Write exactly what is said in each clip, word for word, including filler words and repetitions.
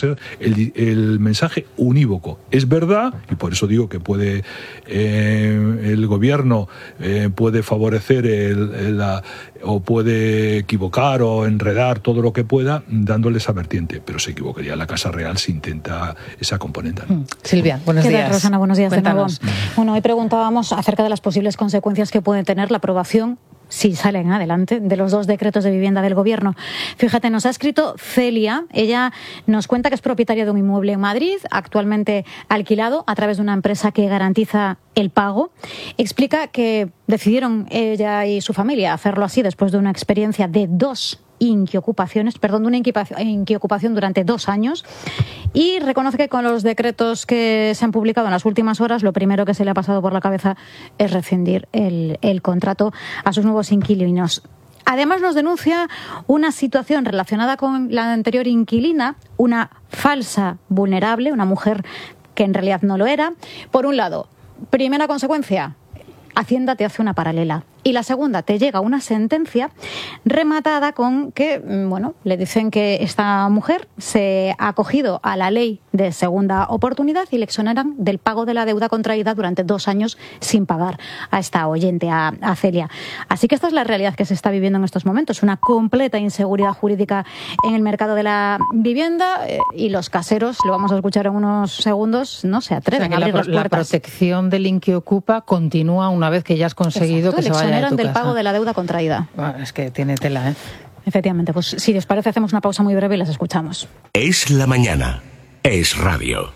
ser el, el mensaje unívoco. Es verdad, y por eso digo que puede eh, el gobierno eh, puede favorecer el, el, la, o puede equivocar o enredar todo lo que pueda dándole esa vertiente, pero se equivocaría la Casa Real si intenta esa componente, ¿no? Silvia, buenos ¿Qué días. tal, Rosana? Buenos días. Cuéntanos. De nuevo. Bueno, hoy preguntábamos acerca de las posibles consecuencias que puede tener la aprobación, si salen adelante, de los dos decretos de vivienda del Gobierno. Fíjate, nos ha escrito Celia. Ella nos cuenta que es propietaria de un inmueble en Madrid, actualmente alquilado a través de una empresa que garantiza el pago. Explica que decidieron ella y su familia hacerlo así después de una experiencia de dos inquiocupaciones, perdón, de una inquiocupación durante dos años, y reconoce que con los decretos que se han publicado en las últimas horas, lo primero que se le ha pasado por la cabeza es rescindir el, el contrato a sus nuevos inquilinos. Además, nos denuncia una situación relacionada con la anterior inquilina, una falsa vulnerable, una mujer que en realidad no lo era. Por un lado, primera consecuencia, Hacienda te hace una paralela. Y la segunda, te llega una sentencia rematada con que, bueno, le dicen que esta mujer se ha acogido a la ley de segunda oportunidad y le exoneran del pago de la deuda contraída durante dos años sin pagar a esta oyente, a, a Celia. Así que esta es la realidad que se está viviendo en estos momentos, una completa inseguridad jurídica en el mercado de la vivienda, eh, y los caseros, lo vamos a escuchar en unos segundos, no se atreven, o sea, a abrir la, las puertas. La protección del inquiocupa continúa una vez que ya has conseguido Exacto, que se vaya de tu del casa. pago de la deuda contraída. Bueno, es que tiene tela, ¿eh? Efectivamente, pues si les parece hacemos una pausa muy breve y las escuchamos. Es la mañana. Es radio.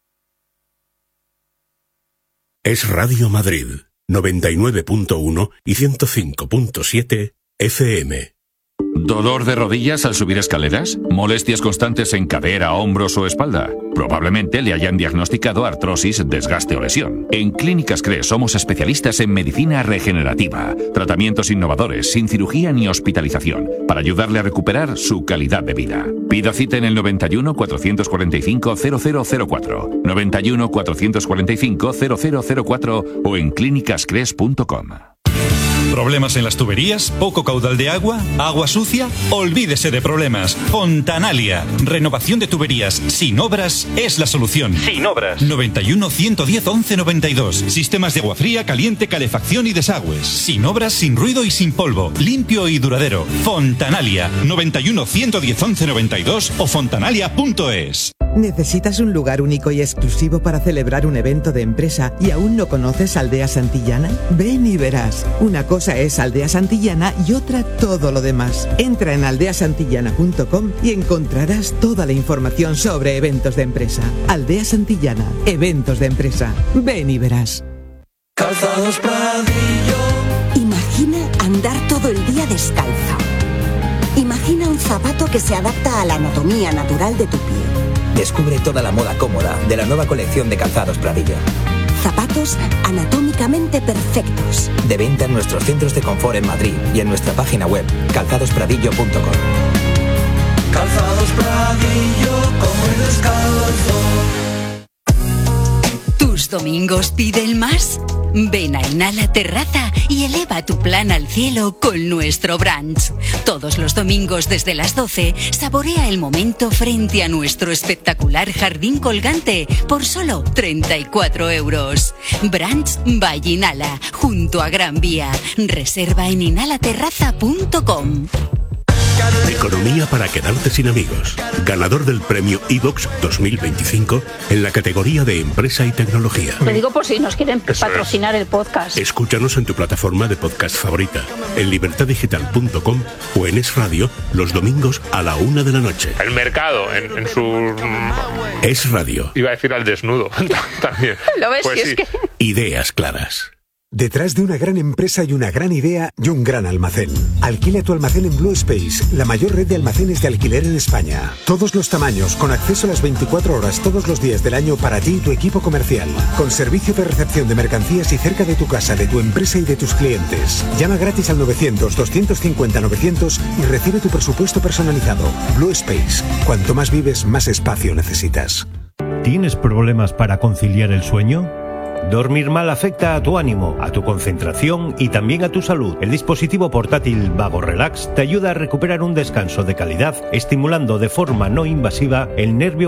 Es Radio Madrid, noventa y nueve punto uno y ciento cinco punto siete F M. ¿Dolor de rodillas al subir escaleras? ¿Molestias constantes en cadera, hombros o espalda? Probablemente le hayan diagnosticado artrosis, desgaste o lesión. En Clínicas C R E somos especialistas en medicina regenerativa, tratamientos innovadores, sin cirugía ni hospitalización, para ayudarle a recuperar su calidad de vida. Pida cita en el noventa y uno, cuatrocientos cuarenta y cinco, cero cero cero cuatro, noventa y uno, cuatrocientos cuarenta y cinco, cero cero cero cuatro o en clínicas cres punto com. ¿Problemas en las tuberías? ¿Poco caudal de agua? ¿Agua sucia? Olvídese de problemas. Fontanalia. Renovación de tuberías sin obras es la solución. Sin obras. noventa y uno, ciento diez, once noventa y dos. Sistemas de agua fría, caliente, calefacción y desagües. Sin obras, sin ruido y sin polvo. Limpio y duradero. Fontanalia. noventa y uno, ciento diez, once noventa y dos o fontanalia punto es. ¿Necesitas un lugar único y exclusivo para celebrar un evento de empresa y aún no conoces Aldea Santillana? Ven y verás. Una cosa es Aldea Santillana y otra todo lo demás. Entra en aldea santillana punto com y encontrarás toda la información sobre eventos de empresa. Aldea Santillana, eventos de empresa. Ven y verás. Calzados Pradillo. Imagina andar todo el día descalza. Imagina un zapato que se adapta a la anatomía natural de tu pie. Descubre toda la moda cómoda de la nueva colección de Calzados Pradillo. Zapatos anatómicamente perfectos. De venta en nuestros centros de confort en Madrid y en nuestra página web calzados pradillo punto com. Calzados Pradillo, como el descalzo. ¿Tus domingos piden más? Ven a Inhala Terraza y eleva tu plan al cielo con nuestro brunch. Todos los domingos desde las doce, saborea el momento frente a nuestro espectacular jardín colgante por solo treinta y cuatro euros. Brunch by Inhala, junto a Gran Vía. Reserva en inhala terraza punto com. Economía para quedarte sin amigos. Ganador del premio iVox dos mil veinticinco en la categoría de empresa y tecnología. Lo digo por si nos quieren patrocinar el podcast. Escúchanos en tu plataforma de podcast favorita, en libertad digital punto com o en Es Radio los domingos a la una de la noche. El mercado en, en su... Es Radio. Iba a decir al desnudo también. ¿Lo ves? Pues si sí. es que... Ideas claras. Detrás de una gran empresa hay una gran idea y un gran almacén. Alquila tu almacén en Blue Space, la mayor red de almacenes de alquiler en España. Todos los tamaños, con acceso a las veinticuatro horas todos los días del año para ti y tu equipo comercial. Con servicio de recepción de mercancías y cerca de tu casa, de tu empresa y de tus clientes. Llama gratis al novecientos, doscientos cincuenta, novecientos y recibe tu presupuesto personalizado. Blue Space. Cuanto más vives, más espacio necesitas. ¿Tienes problemas para conciliar el sueño? Dormir mal afecta a tu ánimo, a tu concentración y también a tu salud. El dispositivo portátil Vago Relax te ayuda a recuperar un descanso de calidad, estimulando de forma no invasiva el nervio